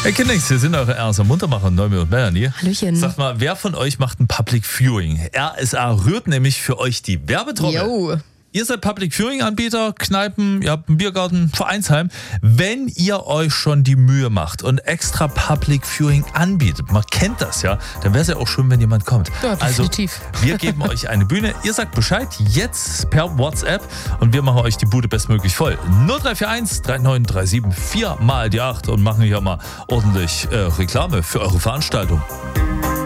Herr Kinnix, hier sind eure Ernst und Muntermacher, Neumi und Melanie. Hallöchen. Sagt mal, wer von euch macht ein Public Viewing? RSA rührt nämlich für euch die Werbetrommel. Jo. Ihr seid Public Viewing-Anbieter, Kneipen, ihr habt einen Biergarten, Vereinsheim. Wenn ihr euch schon die Mühe macht und extra Public Viewing anbietet, man kennt das ja, dann wäre es ja auch schön, wenn jemand kommt. Ja, definitiv. Also, wir geben euch eine Bühne, ihr sagt Bescheid, jetzt per WhatsApp und wir machen euch die Bude bestmöglich voll. 0341 3937 4 mal die 8 und machen hier mal ordentlich Reklame für eure Veranstaltung.